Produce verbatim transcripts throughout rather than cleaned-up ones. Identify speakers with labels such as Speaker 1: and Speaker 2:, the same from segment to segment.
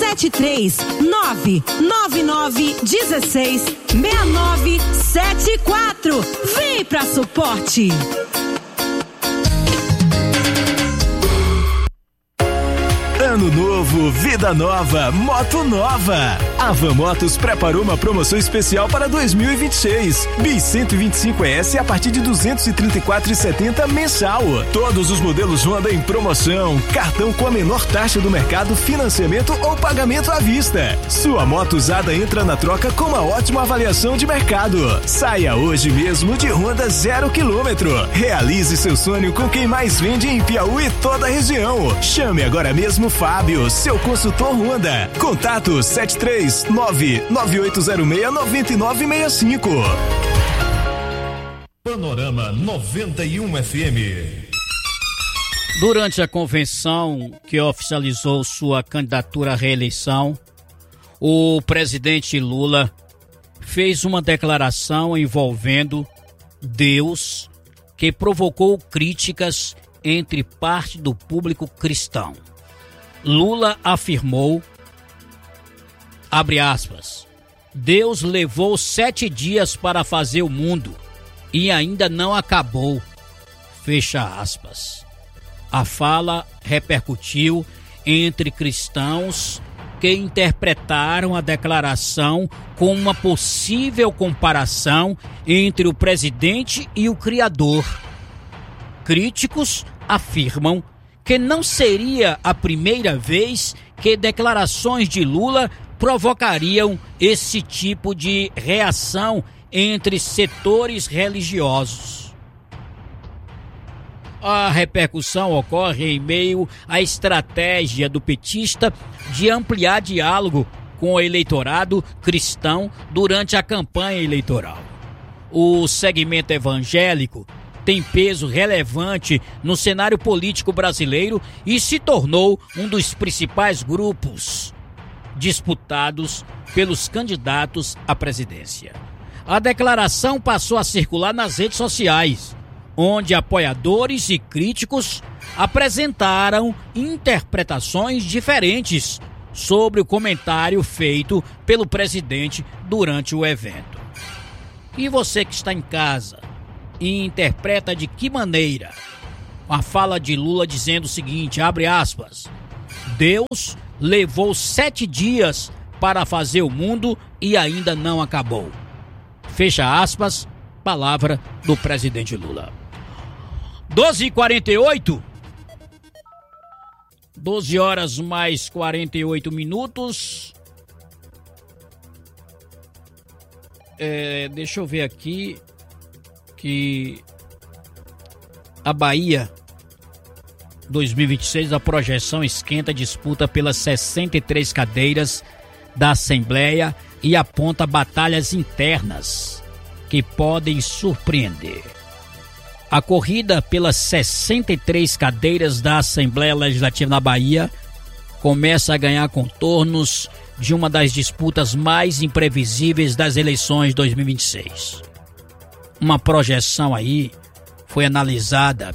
Speaker 1: sete três nove nove nove um seis seis nove sete quatro. Vem pra Suporte.
Speaker 2: Ano novo, vida nova, moto nova. A Van Motos preparou uma promoção especial para dois mil e vinte e seis. Bis cento e vinte e cinco E S a partir de duzentos e trinta e quatro reais e setenta centavos mensal. Todos os modelos Honda em promoção. Cartão com a menor taxa do mercado, financiamento ou pagamento à vista. Sua moto usada entra na troca com uma ótima avaliação de mercado. Saia hoje mesmo de Honda zero quilômetro. Realize seu sonho com quem mais vende em Piauí e toda a região. Chame agora mesmo Fábio, seu consultor Honda. Contato sete três nove nove oito zero seis nove nove seis cinco.
Speaker 3: Panorama noventa e um F M.
Speaker 4: Durante a convenção que oficializou sua candidatura à reeleição, o presidente Lula fez uma declaração envolvendo Deus que provocou críticas entre parte do público cristão. Lula afirmou, abre aspas, Deus levou sete dias para fazer o mundo e ainda não acabou, fecha aspas. A fala repercutiu entre cristãos que interpretaram a declaração com uma possível comparação entre o presidente e o Criador. Críticos afirmam que não seria a primeira vez que declarações de Lula provocariam esse tipo de reação entre setores religiosos. A repercussão ocorre em meio à estratégia do petista de ampliar diálogo com o eleitorado cristão durante a campanha eleitoral. O segmento evangélico tem peso relevante no cenário político brasileiro e se tornou um dos principais grupos disputados pelos candidatos à presidência. A declaração passou a circular nas redes sociais, onde apoiadores e críticos apresentaram interpretações diferentes sobre o comentário feito pelo presidente durante o evento. E você que está em casa e interpreta de que maneira a fala de Lula dizendo o seguinte, abre aspas, Deus levou sete dias para fazer o mundo e ainda não acabou. Fecha aspas, palavra do presidente Lula. doze e quarenta e oito, doze horas mais quarenta e oito minutos. É, deixa eu ver aqui que a Bahia dois mil e vinte e seis, a projeção esquenta disputa pelas sessenta e três cadeiras da Assembleia e aponta batalhas internas que podem surpreender. A corrida pelas sessenta e três cadeiras da Assembleia Legislativa na Bahia começa a ganhar contornos de uma das disputas mais imprevisíveis das eleições de dois mil e vinte e seis. Uma projeção aí foi analisada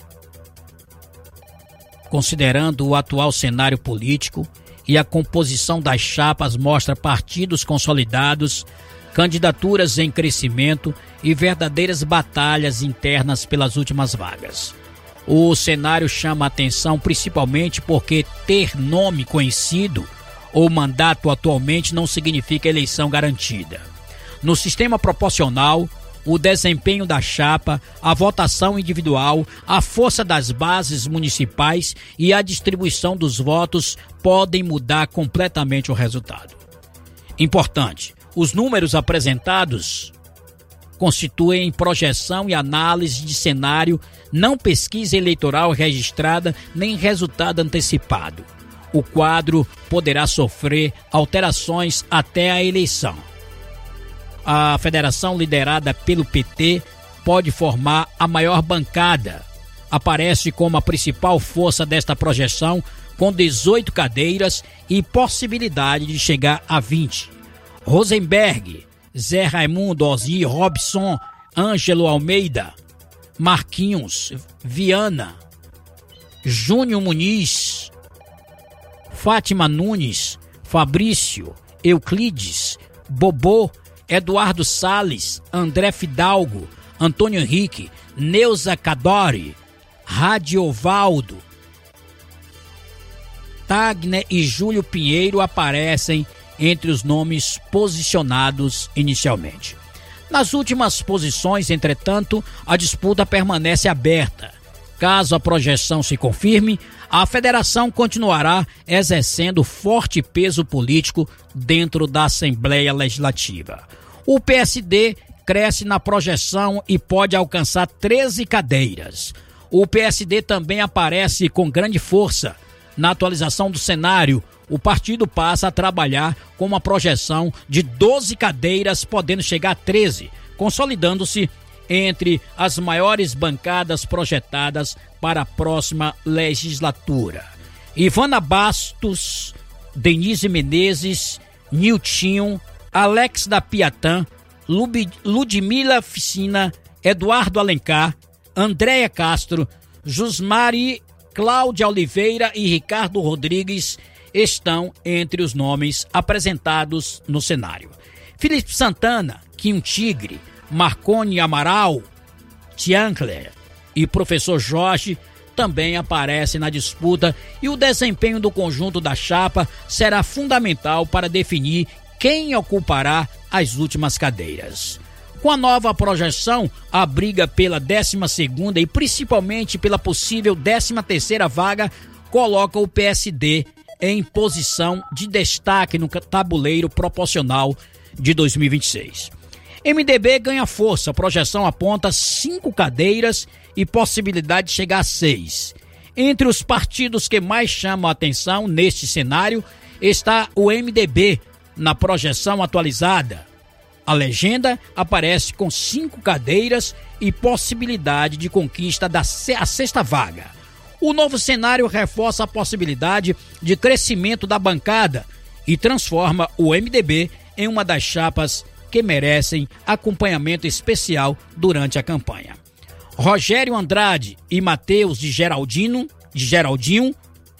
Speaker 4: considerando o atual cenário político e a composição das chapas mostra partidos consolidados, candidaturas em crescimento e verdadeiras batalhas internas pelas últimas vagas. O cenário chama a atenção principalmente porque ter nome conhecido ou mandato atualmente não significa eleição garantida. No sistema proporcional, o desempenho da chapa, a votação individual, a força das bases municipais e a distribuição dos votos podem mudar completamente o resultado. Importante, os números apresentados constituem projeção e análise de cenário, não pesquisa eleitoral registrada nem resultado antecipado. O quadro poderá sofrer alterações até a eleição. A federação liderada pelo P T pode formar a maior bancada. Aparece como a principal força desta projeção, com dezoito cadeiras e possibilidade de chegar a vinte. Rosenberg, Zé Raimundo, Ozzy, Robson, Ângelo Almeida, Marquinhos, Viana, Júnior Muniz, Fátima Nunes, Fabrício, Euclides, Bobô, Eduardo Salles, André Fidalgo, Antônio Henrique, Neuza Cadori, Radiovaldo, Tagner e Júlio Pinheiro aparecem entre os nomes posicionados inicialmente. Nas últimas posições, entretanto, a disputa permanece aberta. Caso a projeção se confirme, a federação continuará exercendo forte peso político dentro da Assembleia Legislativa. O P S D cresce na projeção e pode alcançar treze cadeiras. O P S D também aparece com grande força. Na atualização do cenário, o partido passa a trabalhar com uma projeção de doze cadeiras, podendo chegar a treze, consolidando-se entre as maiores bancadas projetadas para a próxima legislatura. Ivana Bastos, Denise Menezes, Niltinho, Alex da Piatã, Ludmila Ficina, Eduardo Alencar, Andréia Castro, Jusmari, Cláudia Oliveira e Ricardo Rodrigues estão entre os nomes apresentados no cenário. Felipe Santana, Kim Tigre, Marconi Amaral, Tiankler e Professor Jorge também aparecem na disputa, e o desempenho do conjunto da chapa será fundamental para definir quem ocupará as últimas cadeiras. Com a nova projeção, a briga pela décima segunda e principalmente pela possível décima terceira vaga coloca o P S D em posição de destaque no tabuleiro proporcional de dois mil e vinte e seis. M D B ganha força, a projeção aponta cinco cadeiras e possibilidade de chegar a seis. Entre os partidos que mais chamam a atenção neste cenário está o M D B na projeção atualizada. A legenda aparece com cinco cadeiras e possibilidade de conquista da a sexta vaga. O novo cenário reforça a possibilidade de crescimento da bancada e transforma o M D B em uma das chapas que merecem acompanhamento especial durante a campanha. Rogério Andrade e Matheus de Geraldino, de Geraldinho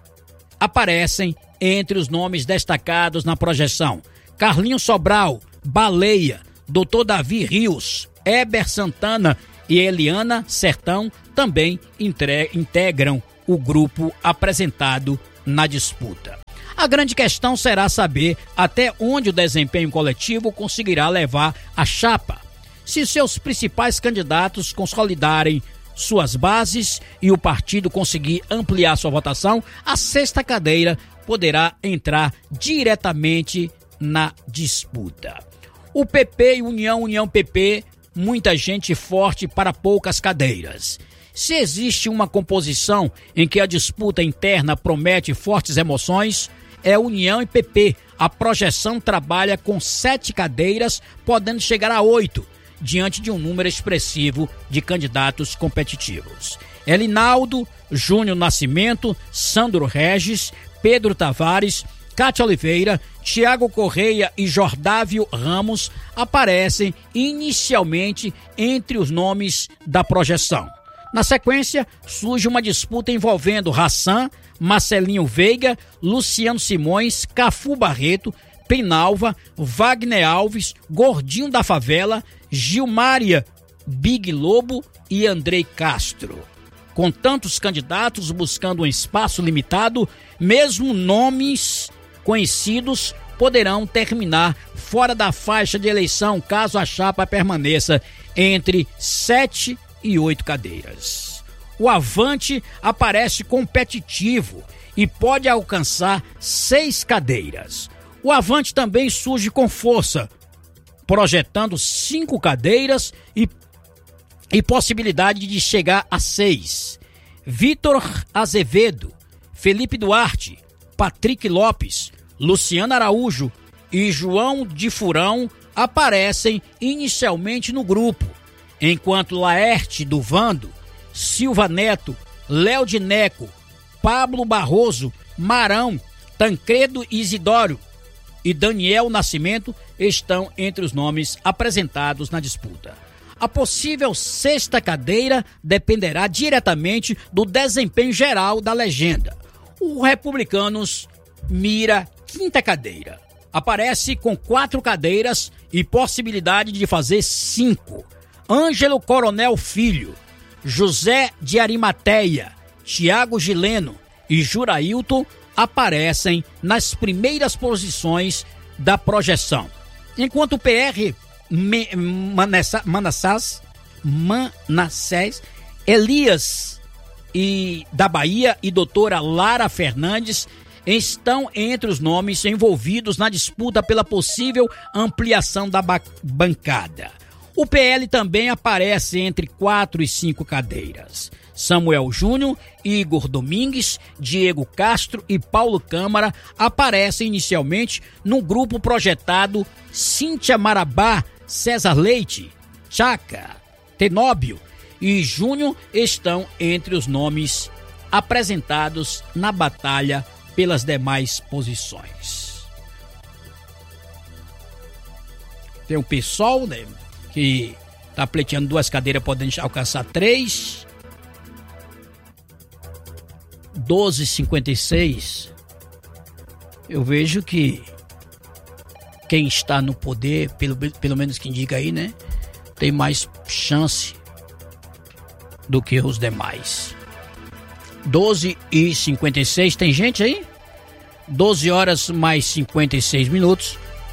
Speaker 4: aparecem entre os nomes destacados na projeção. Carlinho Sobral, Baleia, doutor Davi Rios, Heber Santana e Eliana Sertão também entre, integram o grupo apresentado na disputa. A grande questão será saber até onde o desempenho coletivo conseguirá levar a chapa. Se seus principais candidatos consolidarem suas bases e o partido conseguir ampliar sua votação, a sexta cadeira poderá entrar diretamente na disputa. O P P e União, União P P, muita gente forte para poucas cadeiras. Se existe uma composição em que a disputa interna promete fortes emoções, é União e P P. A projeção trabalha com sete cadeiras, podendo chegar a oito, diante de um número expressivo de candidatos competitivos. Elinaldo, Júnior Nascimento, Sandro Regis, Pedro Tavares, Cátia Oliveira, Tiago Correia e Jordávio Ramos aparecem inicialmente entre os nomes da projeção. Na sequência, surge uma disputa envolvendo Hassan, Marcelinho Veiga, Luciano Simões, Cafu Barreto, Penalva, Wagner Alves, Gordinho da Favela, Gilmária Big Lobo e Andrei Castro. Com tantos candidatos buscando um espaço limitado, mesmo nomes conhecidos poderão terminar fora da faixa de eleição caso a chapa permaneça entre sete e oito cadeiras. O Avante aparece competitivo e pode alcançar seis cadeiras. O Avante também surge com força, projetando cinco cadeiras e, e possibilidade de chegar a seis. Vitor Azevedo, Felipe Duarte, Patrick Lopes, Luciano Araújo e João de Furão aparecem inicialmente no grupo, enquanto Laerte do Vando, Silva Neto, Léo de Neco, Pablo Barroso, Marão, Tancredo Isidório e Daniel Nascimento estão entre os nomes apresentados na disputa. A possível sexta cadeira dependerá diretamente do desempenho geral da legenda. O Republicanos mira quinta cadeira. Aparece com quatro cadeiras e possibilidade de fazer cinco. Ângelo Coronel Filho, José de Arimateia, Tiago Gileno e Jurailton aparecem nas primeiras posições da projeção. Enquanto o P R Manassés, Manassés, Elias e da Bahia e doutora Lara Fernandes estão entre os nomes envolvidos na disputa pela possível ampliação da ba- bancada. O P L também aparece entre quatro e cinco cadeiras. Samuel Júnior, Igor Domingues, Diego Castro e Paulo Câmara aparecem inicialmente no grupo projetado. Cíntia Marabá, César Leite, Chaca, Tenóbio e Júnior estão entre os nomes apresentados na batalha pelas demais posições. Tem o PSOL, né, que está pleiteando duas cadeiras, podendo alcançar três. doze e cinquenta e seis. Eu vejo que quem está no poder, pelo, pelo menos que indica aí, né, tem mais chance do que os demais. doze e cinquenta e seis, tem gente aí? doze horas mais cinquenta e seis minutos.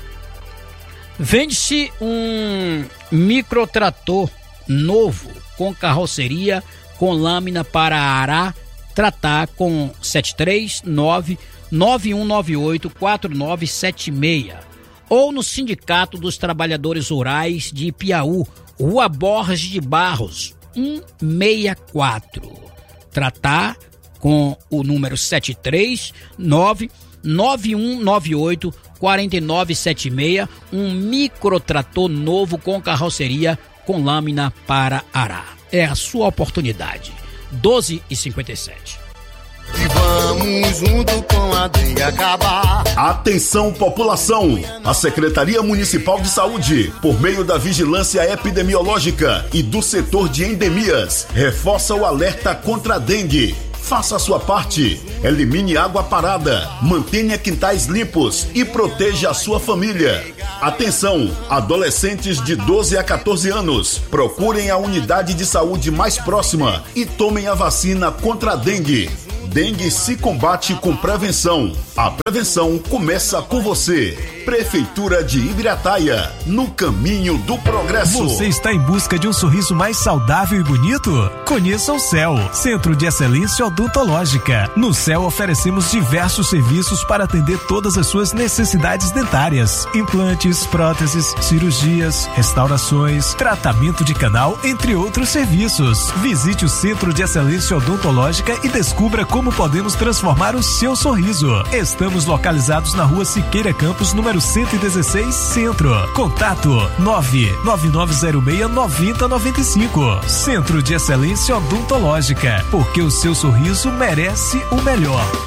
Speaker 4: Vende-se um microtrator novo com carroceria com lâmina para arar, tratar com sete três nove nove um nove oito quatro nove sete seis ou no Sindicato dos Trabalhadores Rurais de Piauí, Rua Borges de Barros, cento e sessenta e quatro. Tratar com o número sete três nove nove um nove oito quatro nove sete seis, um microtrator novo com carroceria com lâmina para arar. É a sua oportunidade. doze e cinquenta e sete.
Speaker 5: E vamos junto com a dengue acabar.
Speaker 6: Atenção, população! A Secretaria Municipal de Saúde, por meio da Vigilância Epidemiológica e do setor de endemias, reforça o alerta contra a dengue. Faça a sua parte. Elimine água parada, mantenha quintais limpos e proteja a sua família. Atenção, adolescentes de doze a quatorze anos, procurem a unidade de saúde mais próxima e tomem a vacina contra a dengue. Dengue se combate com prevenção. A prevenção começa com você. Prefeitura de Ibirataia, no caminho do progresso.
Speaker 2: Você está em busca de um sorriso mais saudável e bonito? Conheça o C E L, Centro de Excelência Odontológica. No C E L oferecemos diversos serviços para atender todas as suas necessidades dentárias: implantes, próteses, cirurgias, restaurações, tratamento de canal, entre outros serviços. Visite o Centro de Excelência Odontológica e descubra como podemos transformar o seu sorriso. Estamos localizados na Rua Siqueira Campos, número cento e dezesseis, Centro. Contato nove nove nove zero seis nove zero nove cinco. Centro de Excelência Odontológica, porque o seu sorriso merece o melhor.